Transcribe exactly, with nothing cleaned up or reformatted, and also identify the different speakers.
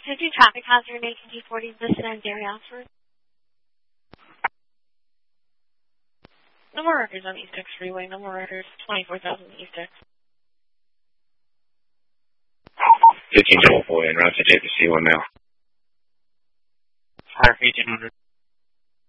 Speaker 1: fifty traffic hazard, A T G forty, listed on Gary Oxford. No more records on East X Freeway, no more records, twenty-four thousand East X.
Speaker 2: fifteen twelve boy, en route to J P C one now.
Speaker 3: Fire fifteen hundred.